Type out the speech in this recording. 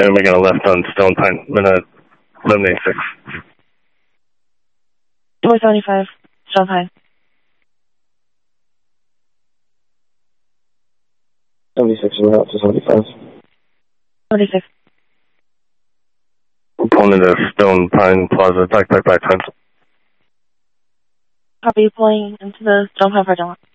and making a left on Stone Pine, minute 1186. 475, Stone Pine. 76 and out to 75. 76. Pulling into Stone Pine Plaza, back times. Copy, pulling into the Stone Pine parking lot.